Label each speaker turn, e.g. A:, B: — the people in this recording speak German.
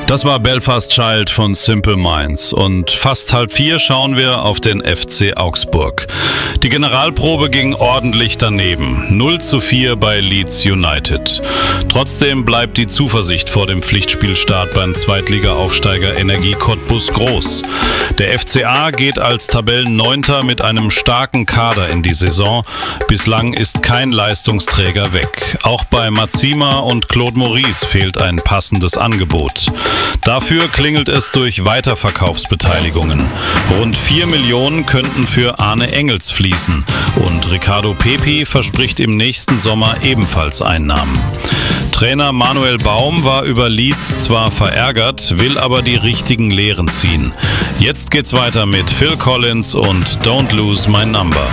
A: Das war Belfast Child von Simple Minds und fast 3:30 schauen wir auf den FC Augsburg. Die Generalprobe ging ordentlich daneben. 0:4 bei Leeds United. Trotzdem bleibt die Zuversicht vor dem Pflichtspielstart beim Zweitliga-Aufsteiger Energie Cottbus groß. Der FCA geht als Tabellenneunter mit einem starken Kader in die Saison. Bislang ist kein Leistungsträger weg. Auch bei Mazima und Claude Maurice fehlt ein passendes Angebot. Dafür klingelt es durch Weiterverkaufsbeteiligungen. Rund 4 Millionen könnten für Arne Engels fließen und Ricardo Pepi verspricht im nächsten Sommer ebenfalls Einnahmen. Trainer Manuel Baum war über Leeds zwar verärgert, will aber die richtigen Lehren ziehen. Jetzt geht's weiter mit Phil Collins und Don't Lose My Number.